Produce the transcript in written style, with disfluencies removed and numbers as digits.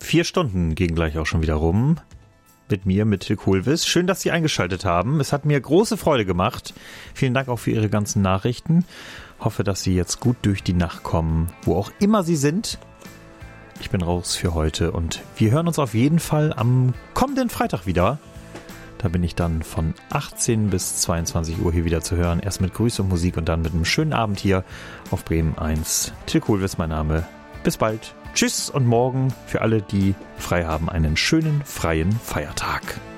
4 Stunden gehen gleich auch schon wieder rum. Mit mir, mit Till Kohlwiss. Schön, dass Sie eingeschaltet haben. Es hat mir große Freude gemacht. Vielen Dank auch für Ihre ganzen Nachrichten. Hoffe, dass Sie jetzt gut durch die Nacht kommen, wo auch immer Sie sind. Ich bin raus für heute und wir hören uns auf jeden Fall am kommenden Freitag wieder. Da bin ich dann von 18 bis 22 Uhr hier wieder zu hören. Erst mit Grüße und Musik und dann mit einem schönen Abend hier auf Bremen 1. Till Kohlwiss mein Name. Bis bald. Tschüss und morgen für alle, die frei haben, einen schönen freien Feiertag.